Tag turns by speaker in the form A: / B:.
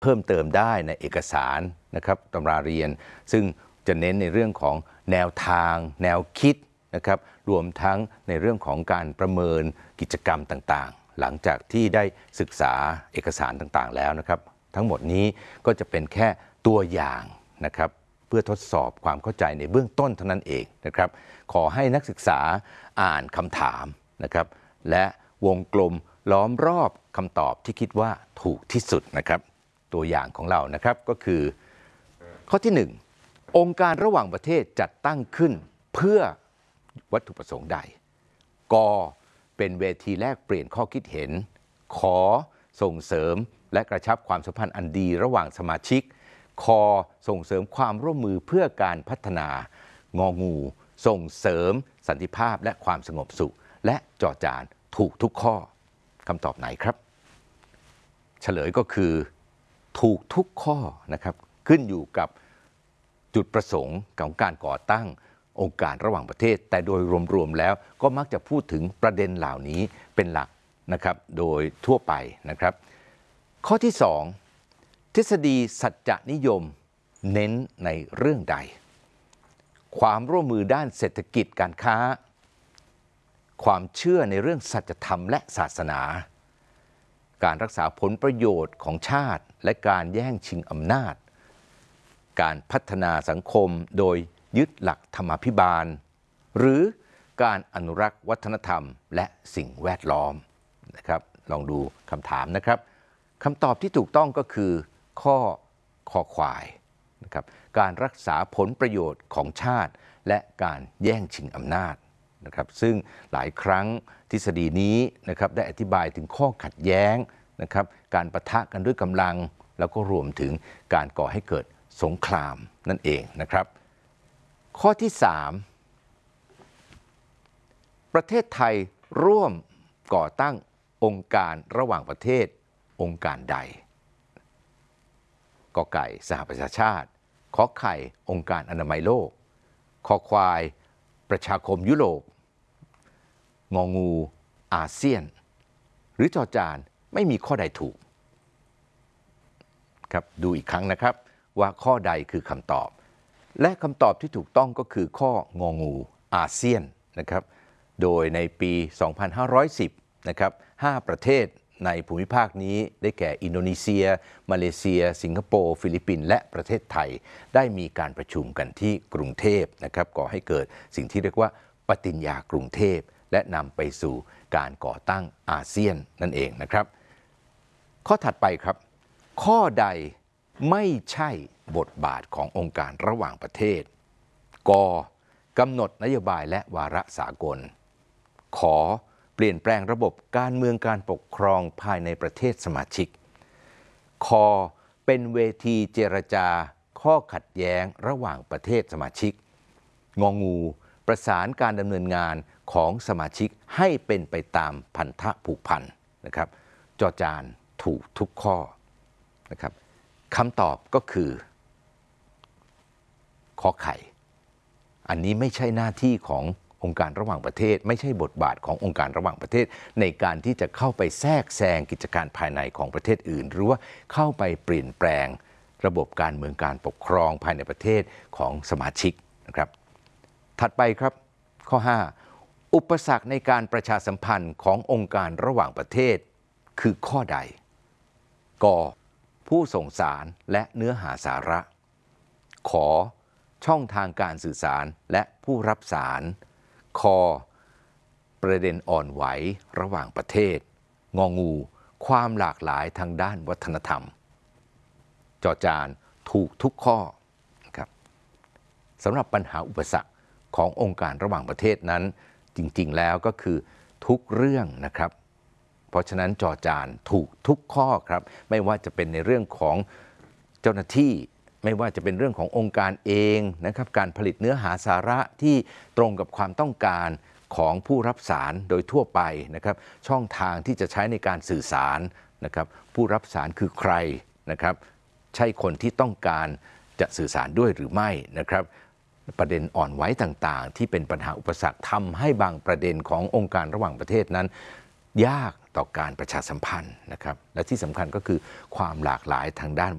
A: เพิ่มเติมได้ในเอกสารนะครับตำราเรียนซึ่งจะเน้นในเรื่องของแนวทางแนวคิดนะครับรวมทั้งในเรื่องของการประเมินกิจกรรมต่างๆหลังจากที่ได้ศึกษาเอกสารต่างๆแล้วนะครับทั้งหมดนี้ก็จะเป็นแค่ตัวอย่างนะครับเพื่อทดสอบความเข้าใจในเบื้องต้นเท่านั้นเองนะครับขอให้นักศึกษาอ่านคำถามนะครับและวงกลมล้อมรอบคำตอบที่คิดว่าถูกที่สุดนะครับตัวอย่างของเรานะครับก็คือข้อที่ 1องค์การระหว่างประเทศจัดตั้งขึ้นเพื่อวัตถุประสงค์ใดกเป็นเวทีแลกเปลี่ยนข้อคิดเห็นขอส่งเสริมและกระชับความสัมพันธ์อันดีระหว่างสมาชิกคส่งเสริมความร่วมมือเพื่อการพัฒนางองูส่งเสริมสันติภาพและความสงบสุขและจอจานถูกทุกข้อคำตอบไหนครับเฉลยก็คือถูกทุกข้อนะครับขึ้นอยู่กับจุดประสงค์ของการก่อตั้งองค์การระหว่างประเทศแต่โดยรวมๆแล้วก็มักจะพูดถึงประเด็นเหล่านี้เป็นหลักนะครับโดยทั่วไปนะครับข้อที่ 2ทฤษฎีสัจจนิยมเน้นในเรื่องใดความร่วมมือด้านเศรษฐกิจการค้าความเชื่อในเรื่องสัจธรรมและศาสนาการรักษาผลประโยชน์ของชาติและการแย่งชิงอำนาจการพัฒนาสังคมโดยยึดหลักธรรมาภิบาลหรือการอนุรักษ์วัฒนธรรมและสิ่งแวดล้อมนะครับลองดูคำถามนะครับคำตอบที่ถูกต้องก็คือข้อคอควายนะครับการรักษาผลประโยชน์ของชาติและการแย่งชิงอำนาจนะครับซึ่งหลายครั้งทฤษฎีนี้นะครับได้อธิบายถึงข้อขัดแย้งนะครับการปะทะกันด้วยกำลังแล้วก็รวมถึงการก่อให้เกิดสงครามนั่นเองนะครับข้อที่ 3ประเทศไทยร่วมก่อตั้งองค์การระหว่างประเทศองค์การใดกอไก่สหประชาชาติขอไข่องค์การอนามัยโลกคอควายประชาคมยุโรปงองูอาเซียนหรือจอจานไม่มีข้อใดถูกครับดูอีกครั้งนะครับว่าข้อใดคือคำตอบและคำตอบที่ถูกต้องก็คือข้ององูอาเซียนนะครับโดยในปี 2510 นะครับ5ประเทศในภูมิภาคนี้ได้แก่อินโดนีเซียมาเลเซียสิงคโปร์ฟิลิปปินส์และประเทศไทยได้มีการประชุมกันที่กรุงเทพนะครับก่อให้เกิดสิ่งที่เรียกว่าปฏิญญากรุงเทพและนำไปสู่การก่อตั้งอาเซียนนั่นเองนะครับข้อถัดไปครับข้อใดไม่ใช่บทบาทขององค์การระหว่างประเทศกกำหนดนโยบายและวาระสากลขอเปลี่ยนแปลงระบบการเมืองการปกครองภายในประเทศสมาชิกคเป็นเวทีเจรจาข้อขัดแย้งระหว่างประเทศสมาชิกงองูประสานการดำเนินงานของสมาชิกให้เป็นไปตามพันธะผูกพันนะครับจอจานถูกทุกข้อนะครับคำตอบก็คือขอไข่อันนี้ไม่ใช่หน้าที่ขององค์การระหว่างประเทศไม่ใช่บทบาทขององค์การระหว่างประเทศในการที่จะเข้าไปแทรกแซงกิจการภายในของประเทศอื่นหรือว่าเข้าไปเปลี่ยนแปลงระบบการเมืองการปกครองภายในประเทศของสมาชิกนะครับถัดไปครับข้อ 5อุปสรรคในการประชาสัมพันธ์ขององค์การระหว่างประเทศคือข้อใดกผู้ส่งสารและเนื้อหาสาระขอช่องทางการสื่อสารและผู้รับสารคประเด็นอ่อนไหวระหว่างประเทศงองูความหลากหลายทางด้านวัฒนธรรมจอจานถูกทุกข้อครับสำหรับปัญหาอุปสรรคขององค์การระหว่างประเทศนั้นจริงๆแล้วก็คือทุกเรื่องนะครับเพราะฉะนั้นจอจานถูกทุกข้อครับไม่ว่าจะเป็นในเรื่องของเจ้าหน้าที่ไม่ว่าจะเป็นเรื่องขององค์การเองนะครับการผลิตเนื้อหาสาระที่ตรงกับความต้องการของผู้รับสารโดยทั่วไปนะครับช่องทางที่จะใช้ในการสื่อสารนะครับผู้รับสารคือใครนะครับใช่คนที่ต้องการจะสื่อสารด้วยหรือไม่นะครับประเด็นอ่อนไหวต่างๆที่เป็นปัญหาอุปสรรคทำให้บางประเด็นขององค์การระหว่างประเทศนั้นยากต่อการประชาสัมพันธ์นะครับและที่สำคัญก็คือความหลากหลายทางด้าน